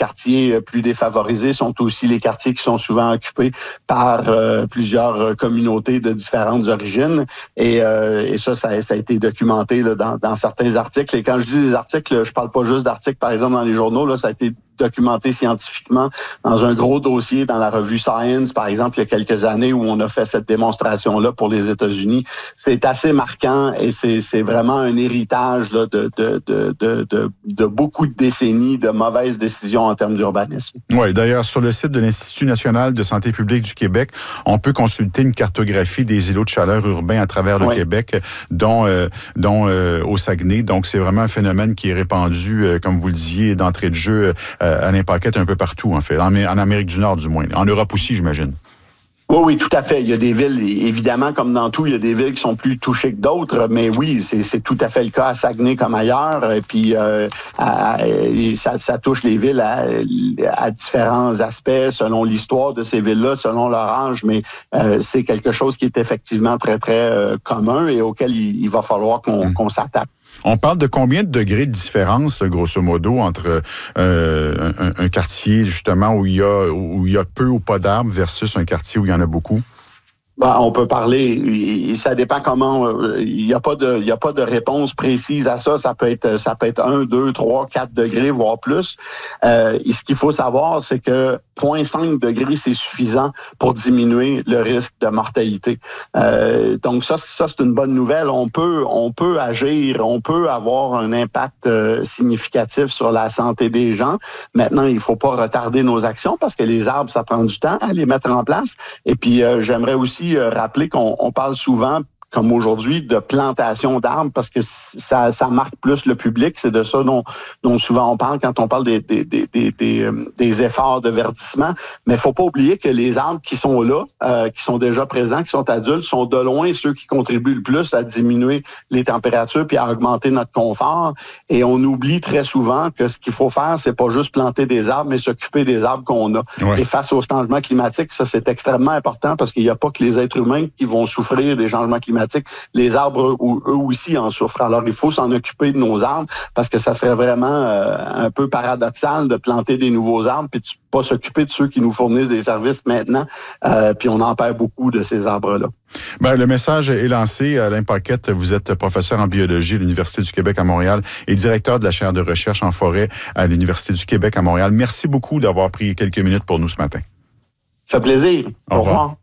quartiers plus défavorisés sont aussi les quartiers qui sont souvent occupés par plusieurs communautés de différentes origines. Et ça a été documenté là, dans certains articles. Et quand je dis des articles, je parle pas juste d'articles, par exemple, dans les journaux. Là, ça a été documenté scientifiquement dans un gros dossier dans la revue Science, par exemple, il y a quelques années où on a fait cette démonstration-là pour les États-Unis. C'est assez marquant et c'est vraiment un héritage là, de beaucoup de décennies de mauvaises décisions en termes d'urbanisme. Oui, d'ailleurs, sur le site de l'Institut national de santé publique du Québec, on peut consulter une cartographie des îlots de chaleur urbains à travers le Québec, dont au Saguenay. Donc, c'est vraiment un phénomène qui est répandu, comme vous le disiez, d'entrée de jeu à l'Impaquette un peu partout, en fait. En Amérique du Nord, du moins. En Europe aussi, j'imagine. Oui, tout à fait. Il y a des villes, évidemment, comme dans tout, il y a des villes qui sont plus touchées que d'autres, mais oui, c'est tout à fait le cas à Saguenay comme ailleurs. Et puis, ça touche les villes à différents aspects, selon l'histoire de ces villes-là, selon leur âge, mais c'est quelque chose qui est effectivement très, très commun et auquel il va falloir qu'on s'attaque. On parle de combien de degrés de différence, grosso modo, entre un quartier, justement, où il y a peu ou pas d'arbres versus un quartier où il y en a beaucoup? Ben, on peut parler, ça dépend comment, il n'y a pas de réponse précise à ça. Ça peut être 1, 2, 3, 4 degrés, voire plus. Et ce qu'il faut savoir, c'est que 0,5 degrés, c'est suffisant pour diminuer le risque de mortalité. Donc ça, c'est une bonne nouvelle. On peut agir, on peut avoir un impact significatif sur la santé des gens. Maintenant, il faut pas retarder nos actions parce que les arbres, ça prend du temps à les mettre en place. Et puis, j'aimerais aussi rappeler qu'on parle souvent, comme aujourd'hui, de plantation d'arbres parce que ça marque plus le public. C'est de ça dont souvent on parle quand on parle des efforts de verdissement. Mais il faut pas oublier que les arbres qui sont là, qui sont déjà présents, qui sont adultes, sont de loin ceux qui contribuent le plus à diminuer les températures puis à augmenter notre confort. Et on oublie très souvent que ce qu'il faut faire, c'est pas juste planter des arbres, mais s'occuper des arbres qu'on a. Ouais. Et face au changement climatique, ça, c'est extrêmement important parce qu'il n'y a pas que les êtres humains qui vont souffrir des changements climatiques. Les arbres, eux aussi, en souffrent. Alors, il faut s'en occuper de nos arbres parce que ça serait vraiment un peu paradoxal de planter des nouveaux arbres puis de pas s'occuper de ceux qui nous fournissent des services maintenant. Puis on en perd beaucoup de ces arbres-là. Ben, le message est lancé. Alain Paquette, vous êtes professeur en biologie à l'Université du Québec à Montréal et directeur de la chaire de recherche en forêt à l'Université du Québec à Montréal. Merci beaucoup d'avoir pris quelques minutes pour nous ce matin. Ça fait plaisir. Au revoir.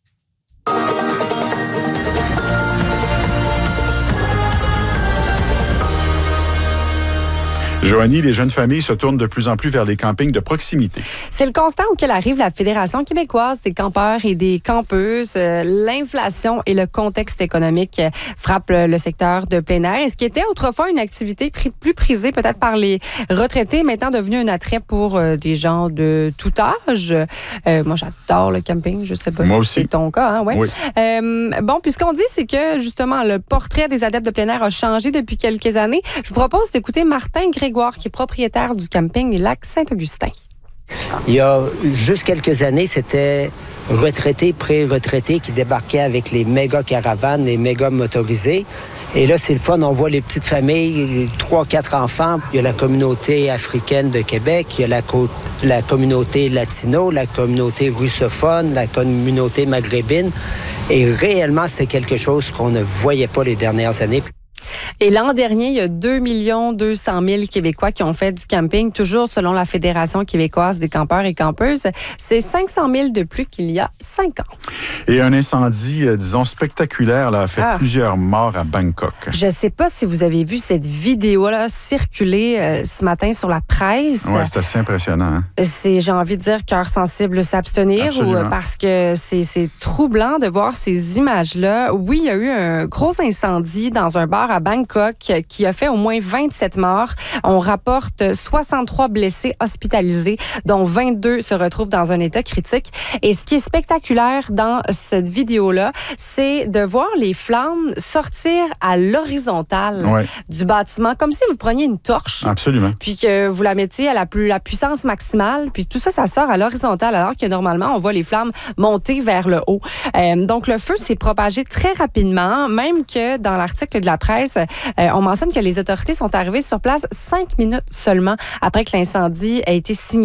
Joanie, les jeunes familles se tournent de plus en plus vers les campings de proximité. C'est le constat auquel arrive la Fédération québécoise des campeurs et des campeuses. L'inflation et le contexte économique frappent le secteur de plein air. Et ce qui était autrefois une activité plus prisée peut-être par les retraités, maintenant devenu un attrait pour des gens de tout âge. Moi, j'adore le camping. Je ne sais pas si c'est ton cas. Hein? Ouais. Oui. Bon, puis ce qu'on dit, c'est que justement, le portrait des adeptes de plein air a changé depuis quelques années. Je vous propose d'écouter Martin Grégoire, qui est propriétaire du camping Lac Saint-Augustin. Il y a juste quelques années, c'était retraités, pré-retraités qui débarquaient avec les méga caravanes, les méga motorisés. Et là, c'est le fun. On voit les petites familles, 3-4 enfants. Il y a la communauté africaine de Québec, il y a la communauté latino, la communauté russophone, la communauté maghrébine. Et réellement, c'est quelque chose qu'on ne voyait pas les dernières années. Et l'an dernier, il y a 2 200 000 Québécois qui ont fait du camping, toujours selon la Fédération québécoise des campeurs et campeuses. C'est 500 000 de plus qu'il y a 5 ans. Et un incendie, disons, spectaculaire là, a fait plusieurs morts à Bangkok. Je ne sais pas si vous avez vu cette vidéo-là circuler ce matin sur la presse. Oui, c'est assez impressionnant. Hein? C'est, j'ai envie de dire, cœur sensible s'abstenir parce que c'est troublant de voir ces images-là. Oui, il y a eu un gros incendie dans un bar à Bangkok qui a fait au moins 27 morts. On rapporte 63 blessés hospitalisés, dont 22 se retrouvent dans un état critique. Et ce qui est spectaculaire dans cette vidéo-là, c'est de voir les flammes sortir à l'horizontale du bâtiment, comme si vous preniez une torche. Absolument. Puis que vous la mettiez à la puissance maximale. Puis tout ça, ça sort à l'horizontale, alors que normalement, on voit les flammes monter vers le haut. Donc, le feu s'est propagé très rapidement, même que dans l'article de la presse, on mentionne que les autorités sont arrivées sur place 5 minutes seulement après que l'incendie a été signalé.